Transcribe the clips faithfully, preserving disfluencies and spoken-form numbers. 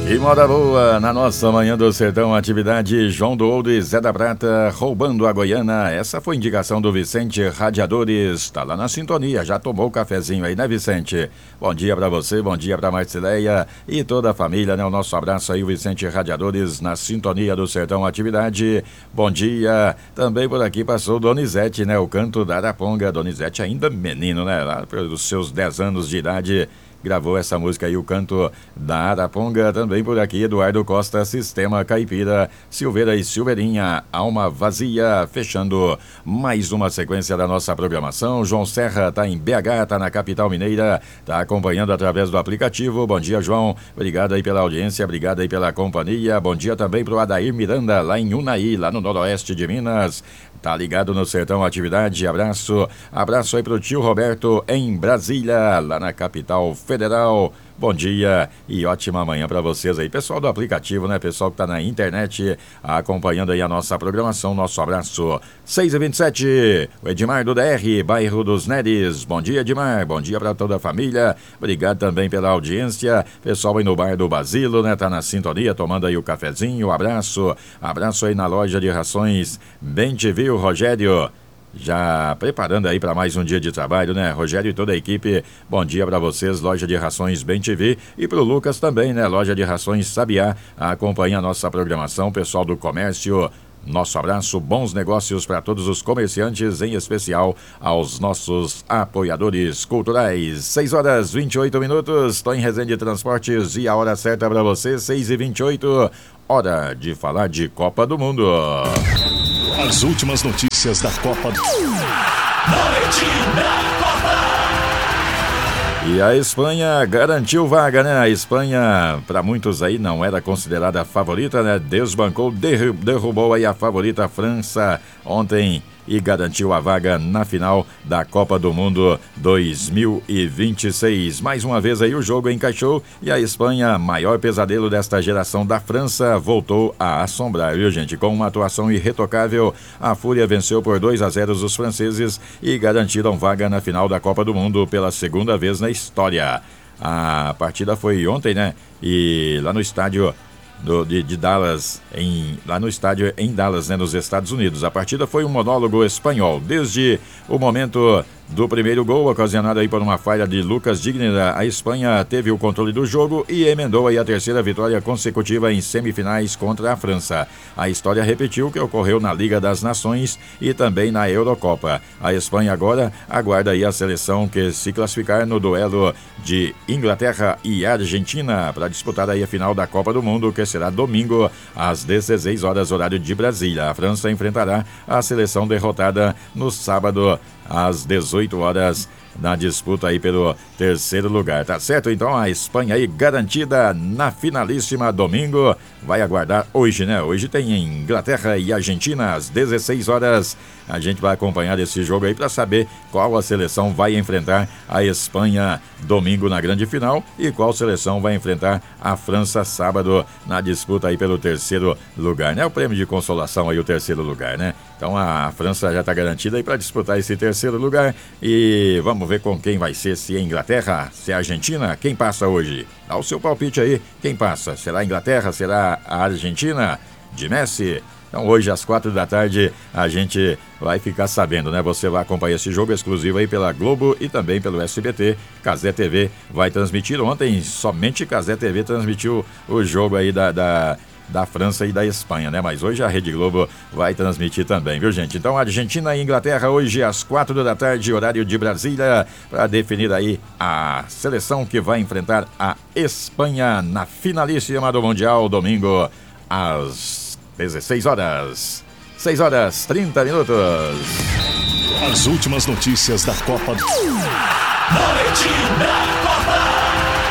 E moda boa na nossa Manhã do Sertão, atividade João do Ouro e Zé da Prata roubando a Goiânia. Essa foi indicação do Vicente Radiadores, tá lá na sintonia, já tomou o cafezinho aí, né, Vicente? Bom dia pra você, bom dia pra Marcileia e toda a família, né? O nosso abraço aí, o Vicente Radiadores na sintonia do Sertão, atividade. Bom dia, também por aqui passou Donizete, né? O canto da Araponga, Donizete ainda menino, né? Lá pelos seus dez anos de idade, gravou essa música aí, o canto da Araponga. Também por aqui, Eduardo Costa, Sistema Caipira, Silveira e Silveirinha, Alma Vazia, fechando mais uma sequência da nossa programação. João Serra tá em B H, tá na capital mineira, tá acompanhando através do aplicativo. Bom dia, João, obrigado aí pela audiência, obrigado aí pela companhia. Bom dia também pro Adair Miranda, lá em Unai, lá no noroeste de Minas, tá ligado no Sertão Atividade. Abraço, abraço aí pro tio Roberto em Brasília, lá na capital federal. Bom dia e ótima manhã para vocês aí, pessoal do aplicativo, né? Pessoal que tá na internet acompanhando aí a nossa programação. Nosso abraço. seis e vinte e sete, o Edmar do D R, bairro dos Neres. Bom dia, Edmar. Bom dia para toda a família. Obrigado também pela audiência. Pessoal aí no bar do Basilo, né? Tá na sintonia, tomando aí o cafezinho. Abraço. Abraço aí na loja de rações Bem Te Viu, Rogério. Já preparando aí para mais um dia de trabalho, né? Rogério e toda a equipe, bom dia para vocês, loja de rações Bem T V, e pro Lucas também, né? Loja de rações Sabiá, acompanha a nossa programação, pessoal do comércio. Nosso abraço, bons negócios para todos os comerciantes, em especial aos nossos apoiadores culturais. seis horas e vinte e oito minutos, estou em Resende Transportes e a hora certa para você, seis e vinte e oito, hora de falar de Copa do Mundo. As últimas notícias da Copa do Mundo. Noite da Copa. E a Espanha garantiu vaga, né? A Espanha, para muitos aí, não era considerada a favorita, né? Desbancou, derrubou aí a favorita França ontem e garantiu a vaga na final da Copa do Mundo dois mil e vinte e seis. Mais uma vez aí o jogo encaixou e a Espanha, maior pesadelo desta geração da França, voltou a assombrar, viu, gente? Com uma atuação irretocável, a Fúria venceu por dois a zero os franceses e garantiram vaga na final da Copa do Mundo pela segunda vez na história. A partida foi ontem, né? E lá no estádio Do, de, de Dallas, em, lá no estádio em Dallas, né, nos Estados Unidos. A partida foi um monólogo espanhol. Desde o momento do primeiro gol, ocasionado aí por uma falha de Lucas Digner, a Espanha teve o controle do jogo e emendou aí a terceira vitória consecutiva em semifinais contra a França. A história repetiu o que ocorreu na Liga das Nações e também na Eurocopa. A Espanha agora aguarda aí a seleção que se classificar no duelo de Inglaterra e Argentina para disputar aí a final da Copa do Mundo, que será domingo às dezesseis horas, horário de Brasília. A França enfrentará a seleção derrotada no sábado às dezoito horas, na disputa aí pelo terceiro lugar, tá certo? Então a Espanha aí garantida na finalíssima domingo, vai aguardar hoje, né? Hoje tem Inglaterra e Argentina às dezesseis horas, a gente vai acompanhar esse jogo aí para saber qual a seleção vai enfrentar a Espanha domingo na grande final e qual seleção vai enfrentar a França sábado na disputa aí pelo terceiro lugar, né? O prêmio de consolação aí, o terceiro lugar, né? Então a França já tá garantida aí para disputar esse terceiro lugar e vamos ver com quem vai ser, se é Inglaterra, se é Argentina, quem passa hoje? Dá o seu palpite aí, quem passa? Será a Inglaterra, será a Argentina de Messi? Então hoje às quatro da tarde a gente vai ficar sabendo, né? Você vai acompanhar esse jogo exclusivo aí pela Globo e também pelo S B T. Cazé T V vai transmitir. Ontem somente Cazé T V transmitiu o jogo aí da... da da França e da Espanha, né? Mas hoje a Rede Globo vai transmitir também, viu, gente? Então, Argentina e Inglaterra hoje às quatro da tarde, horário de Brasília, para definir aí a seleção que vai enfrentar a Espanha na finalíssima do Mundial, domingo às dezesseis horas. seis horas, trinta minutos. As últimas notícias da Copa do Mundo. Noite da Copa.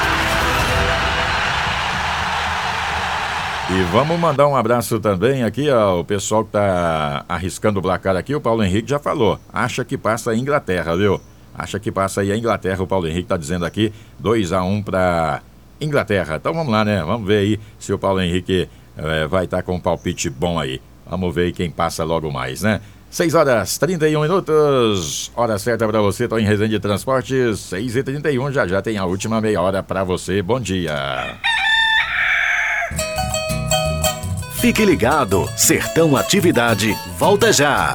E vamos mandar um abraço também aqui ao pessoal que tá arriscando o placar aqui. O Paulo Henrique já falou, acha que passa a Inglaterra, viu? Acha que passa aí a Inglaterra, o Paulo Henrique tá dizendo aqui, dois a um para Inglaterra. Então vamos lá, né? Vamos ver aí se o Paulo Henrique é, vai estar tá com um palpite bom aí. Vamos ver quem passa logo mais, né? seis horas, trinta e um minutos, hora certa para você, tô em Resende Transportes, seis e trinta e um, já já tem a última meia hora para você, bom dia. Fique ligado, Sertão Atividade volta já.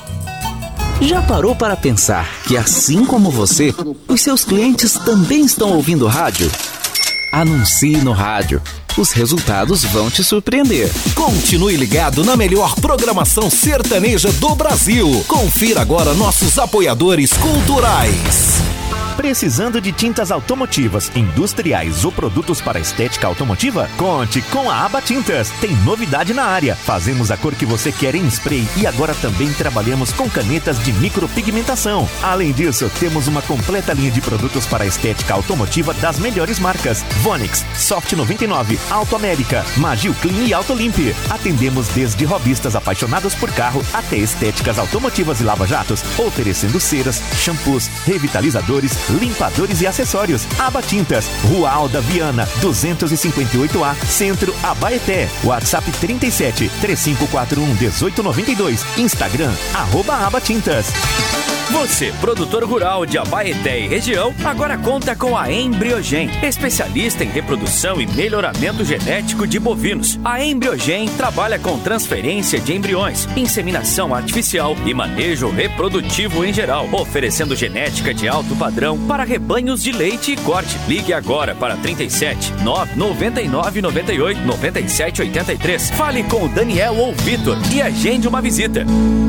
Já parou para pensar que, assim como você, os seus clientes também estão ouvindo rádio? Anuncie no rádio. Os resultados vão te surpreender. Continue ligado na melhor programação sertaneja do Brasil. Confira agora nossos apoiadores culturais. Precisando de tintas automotivas, industriais ou produtos para estética automotiva? Conte com a Aba Tintas. Tem novidade na área. Fazemos a cor que você quer em spray e agora também trabalhamos com canetas de micropigmentação. Além disso, temos uma completa linha de produtos para estética automotiva das melhores marcas: Vonix, Soft noventa e nove, Auto América, Magil Clean e Auto Limp. Atendemos desde hobbyistas apaixonados por carro até estéticas automotivas e lava-jatos, oferecendo ceras, shampoos, revitalizadores, limpadores e acessórios. Aba Tintas, Rua Alda Viana, duzentos e cinquenta e oito A, Centro, Abaeté. WhatsApp trinta e sete, três cinco quatro um, um oito nove dois. Instagram, arroba Aba Tintas. Você, produtor rural de Abaeté e região, agora conta com a Embriogen, especialista em reprodução e melhoramento genético de bovinos. A Embriogen trabalha com transferência de embriões, inseminação artificial e manejo reprodutivo em geral, oferecendo genética de alto padrão para rebanhos de leite e corte. Ligue agora para trinta e sete, nove nove nove nove oito, nove sete oito três. Fale com o Daniel ou Vitor e agende uma visita.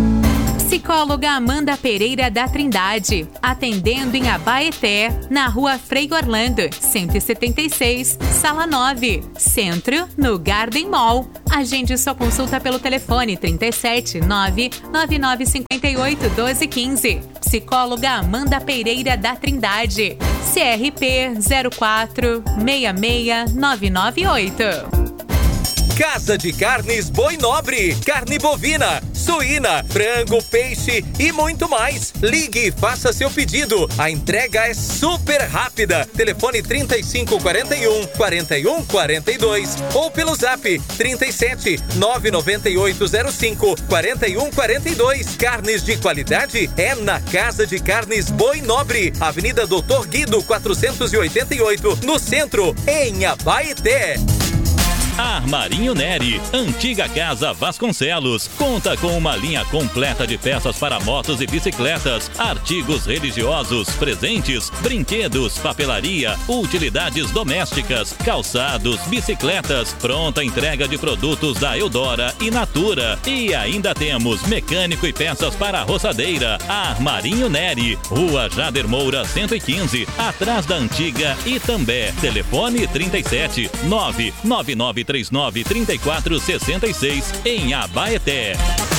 Psicóloga Amanda Pereira da Trindade, atendendo em Abaeté, na Rua Frei Orlando, cento e setenta e seis, Sala nove, Centro, no Garden Mall. Agende sua consulta pelo telefone trinta e sete, nove nove nove cinco oito, um dois um cinco. Psicóloga Amanda Pereira da Trindade, C R P zero quatro seis seis nove nove oito. Casa de Carnes Boi Nobre, carne bovina, suína, frango, peixe e muito mais. Ligue e faça seu pedido. A entrega é super rápida. Telefone trinta e cinco, quarenta e um, quarenta e um, quarenta e dois ou pelo zap trinta e sete, nove nove oito zero cinco, quarenta e um, quarenta e dois. Carnes de qualidade é na Casa de Carnes Boi Nobre, Avenida Doutor Guido quatrocentos e oitenta e oito, no centro, em Abaeté. Armarinho Neri, antiga Casa Vasconcelos, conta com uma linha completa de peças para motos e bicicletas, artigos religiosos, presentes, brinquedos, papelaria, utilidades domésticas, calçados, bicicletas, pronta entrega de produtos da Eudora e Natura. E ainda temos mecânico e peças para roçadeira. Armarinho Neri, Rua Jader Moura cento e quinze, atrás da antiga Itambé. Telefone trinta e sete, nove nove nove três nove, três quatro seis seis, em Abaeté.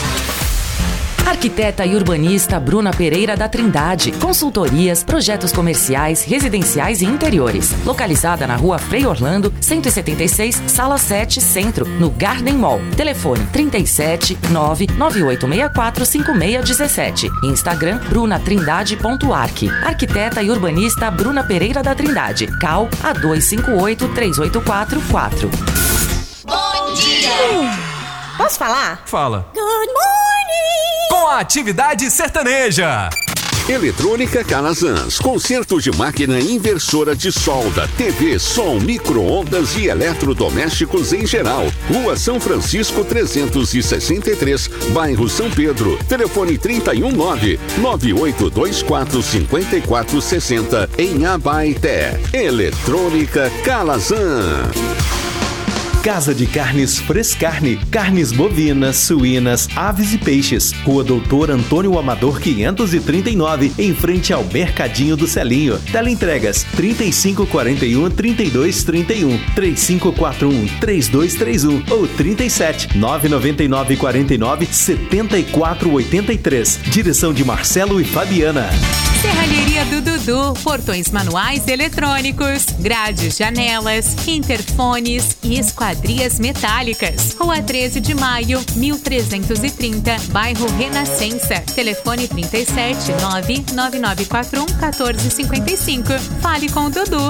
Arquiteta e urbanista Bruna Pereira da Trindade. Consultorias, projetos comerciais, residenciais e interiores. Localizada na Rua Frei Orlando, cento e setenta e seis, Sala sete, Centro, no Garden Mall. Telefone trinta e sete, nove nove oito seis quatro cinco seis um sete. Instagram brunatrindade.arc. Arquiteta e urbanista Bruna Pereira da Trindade. Cal A dois cinco oito, três oito quatro quatro. Bom dia! Posso falar? Fala. Good morning! Com a atividade sertaneja. Eletrônica Calazans, consertos de máquina inversora de solda, T V, som, micro-ondas e eletrodomésticos em geral. Rua São Francisco trezentos e sessenta e três, bairro São Pedro. Telefone trinta e um, nove nove oito dois quatro cinco quatro seis zero em Abaeté. Eletrônica Calazans. Casa de Carnes Frescarne, carnes bovinas, suínas, aves e peixes. Rua Doutor Antônio Amador quinhentos e trinta e nove, em frente ao Mercadinho do Celinho. Teleentregas trinta e cinco, quarenta e um, trinta e dois, trinta e um, trinta e cinco, quarenta e um, trinta e dois trinta e um ou trinta e sete, nove nove nove, quarenta e nove, setenta e quatro oitenta e três. Direção de Marcelo e Fabiana. Serralheria do Dudu, portões manuais eletrônicos, grades, janelas, interfones e esquadrias metálicas. Rua treze de maio, mil trezentos e trinta, bairro Renascença. Telefone trinta e sete, nove nove nove quatro um, um quatro cinco cinco. Fale com o Dudu.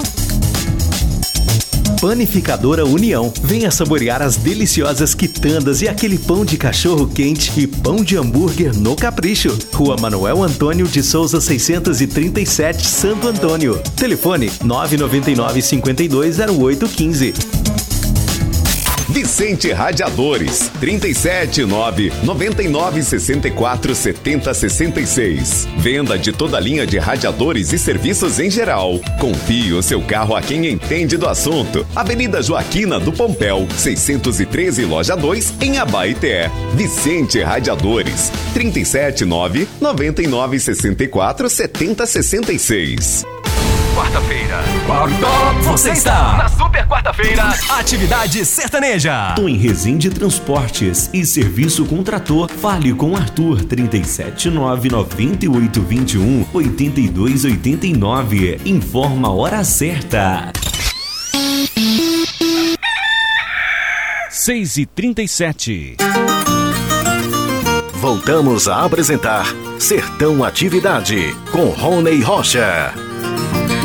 Panificadora União. Venha saborear as deliciosas quitandas e aquele pão de cachorro quente e pão de hambúrguer no Capricho. Rua Manuel Antônio de Souza seiscentos e trinta e sete, Santo Antônio. Telefone nove nove nove, cinquenta e dois, zero oito quinze. Vicente Radiadores, trinta e sete nove nove nove seis quatro sete zero seis seis. Venda de toda a linha de radiadores e serviços em geral. Confie o seu carro a quem entende do assunto. Avenida Joaquina do Pompéu, seiscentos e treze, loja dois, em Abaeté. Vicente Radiadores, trinta e sete nove nove nove seis quatro sete zero seis seis. Quarta-feira. Quarta, você está na Super Quarta-feira, Atividade Sertaneja. Tô em Resende Transportes e Serviço com Trator. Fale com Arthur, trinta e sete nove nove oito dois um oito dois oito nove. Informa a hora certa. seis e trinta e sete. Voltamos a apresentar Sertão Atividade com Rony Rocha.